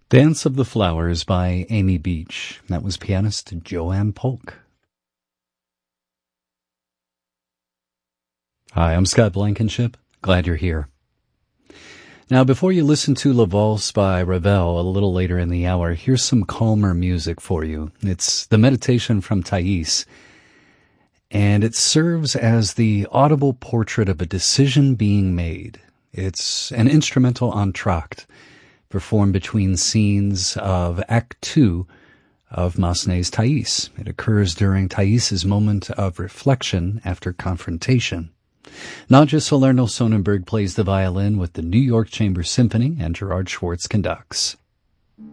Dance of the Flowers by Amy Beach. That was pianist Joanne Polk. Hi, I'm Scott Blankenship. Glad you're here. Now, before you listen to La Valse by Ravel a little later in the hour, here's some calmer music for you. It's the Meditation from Thais, and it serves as the audible portrait of a decision being made. It's an instrumental entr'acte performed between scenes of Act 2 of Massenet's Thais. It occurs during Thais's moment of reflection after confrontation. Nadja Salerno-Sonnenberg plays the violin with the New York Chamber Symphony, and Gerard Schwartz conducts.